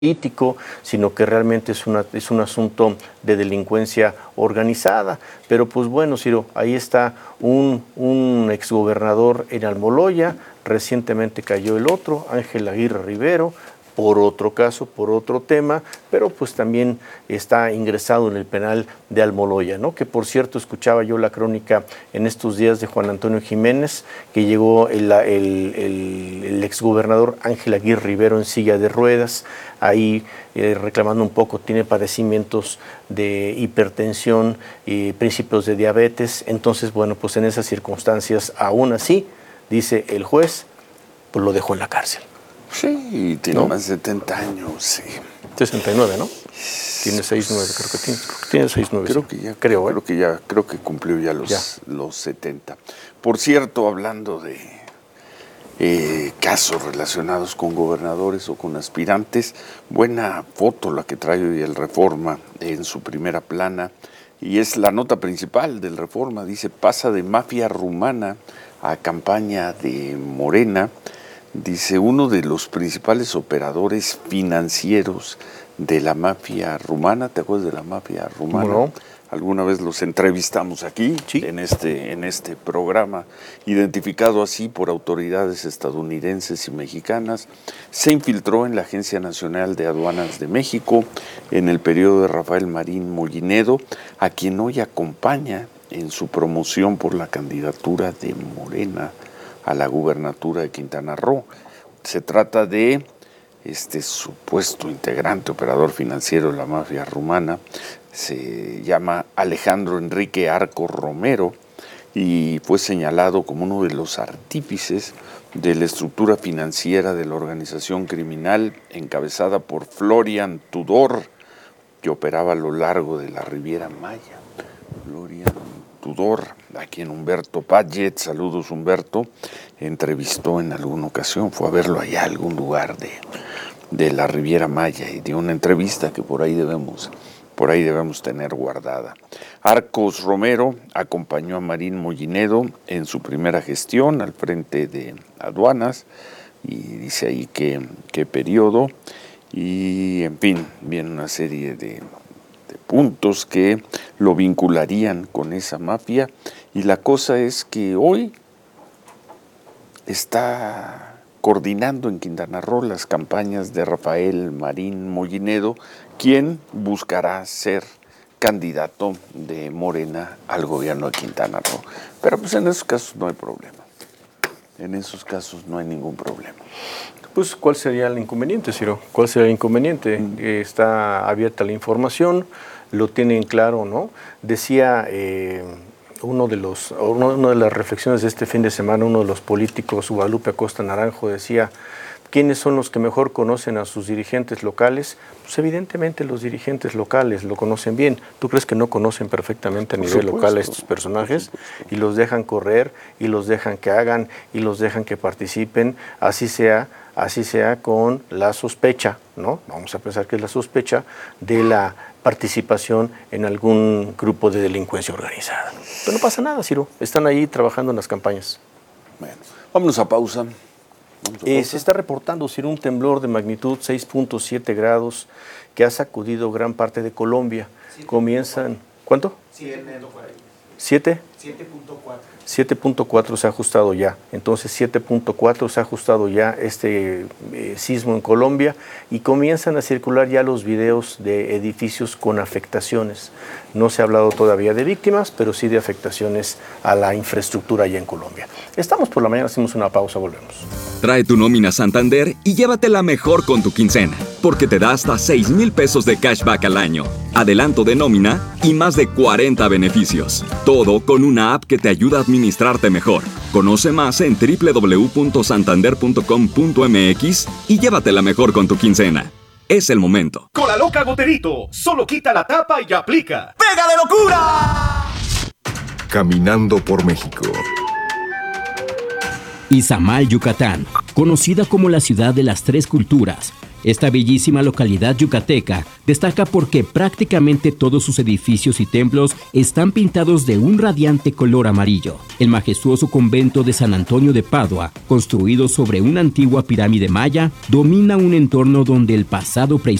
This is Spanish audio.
político, sino que realmente es un asunto de delincuencia organizada. Pero pues bueno, Ciro, ahí está un exgobernador en Almoloya, recientemente cayó el otro, Ángel Aguirre Rivero, por otro caso, por otro tema, pero pues también está ingresado en el penal de Almoloya, ¿no? Que por cierto, escuchaba yo la crónica en estos días de Juan Antonio Jiménez, que llegó el exgobernador Ángel Aguirre Rivero en silla de ruedas, ahí reclamando un poco, tiene padecimientos de hipertensión y principios de diabetes. Entonces, bueno, pues en esas circunstancias, aún así, dice el juez, pues lo dejó en la cárcel. Sí, tiene más de 70 años, sí. 69, ¿no? Tiene 69, creo que tiene 69. Creo que ya, creo que cumplió ya los 70. Por cierto, hablando de casos relacionados con gobernadores o con aspirantes, buena foto la que trae hoy el Reforma en su primera plana, y es la nota principal del Reforma, dice, pasa de mafia rumana a campaña de Morena. Dice, uno de los principales operadores financieros de la mafia rumana, ¿te acuerdas de la mafia rumana? No. Alguna vez los entrevistamos aquí, sí, en este programa, identificado así por autoridades estadounidenses y mexicanas. Se infiltró en la Agencia Nacional de Aduanas de México en el periodo de Rafael Marín Mollinedo, a quien hoy acompaña en su promoción por la candidatura de Morena a la gubernatura de Quintana Roo. Se trata de este supuesto integrante operador financiero de la mafia rumana, se llama Alejandro Enrique Arco Romero y fue señalado como uno de los artífices de la estructura financiera de la organización criminal encabezada por Florian Tudor, que operaba a lo largo de la Riviera Maya. Florian Tudor, a quien Humberto Padgett, saludos Humberto, entrevistó en alguna ocasión, fue a verlo allá a algún lugar de la Riviera Maya y dio una entrevista que por ahí debemos tener guardada. Arcos Romero acompañó a Marín Mollinedo en su primera gestión al frente de aduanas y dice ahí qué periodo y en fin, viene una serie de puntos que lo vincularían con esa mafia y la cosa es que hoy está coordinando en Quintana Roo las campañas de Rafael Marín Mollinedo, quien buscará ser candidato de Morena al gobierno de Quintana Roo. Pero pues en esos casos no hay problema. En esos casos no hay ningún problema. Pues, ¿cuál sería el inconveniente, Ciro? ¿Cuál sería el inconveniente? Está abierta la información, lo tienen claro, ¿no? Decía una de las reflexiones de este fin de semana, uno de los políticos, Guadalupe Acosta Naranjo, decía, ¿quiénes son los que mejor conocen a sus dirigentes locales? Pues evidentemente los dirigentes locales lo conocen bien. ¿Tú crees que no conocen perfectamente a nivel local a estos personajes? Y los dejan correr, y los dejan que hagan, y los dejan que participen, así sea con la sospecha, ¿no? Vamos a pensar que es la sospecha de la participación en algún grupo de delincuencia organizada. Pero no pasa nada, Ciro. Están ahí trabajando en las campañas. Bueno, vámonos a pausa. Se está reportando, Ciro, un temblor de magnitud 6.7 grados que ha sacudido gran parte de Colombia. Comienzan... ¿Cuánto? 7. 7.4 se ha ajustado ya. Entonces 7.4 se ha ajustado ya este sismo en Colombia y comienzan a circular ya los videos de edificios con afectaciones. No se ha hablado todavía de víctimas, pero sí de afectaciones a la infraestructura allá en Colombia. Estamos por la mañana, hacemos una pausa, volvemos. Trae tu nómina Santander y llévatela mejor con tu quincena, porque te da hasta 6,000 pesos de cashback al año, adelanto de nómina y más de 40 beneficios. Todo con una app que te ayuda a administrarte mejor. Conoce más en www.santander.com.mx y llévatela mejor con tu quincena. Es el momento. Con la loca Goterito, solo quita la tapa y aplica. ¡Pega de locura! Caminando por México. Izamal, Yucatán, conocida como la ciudad de las tres culturas, Esta bellísima localidad yucateca destaca porque prácticamente todos sus edificios y templos están pintados de un radiante color amarillo. El majestuoso convento de San Antonio de Padua, construido sobre una antigua pirámide maya, domina un entorno donde el pasado prehispánico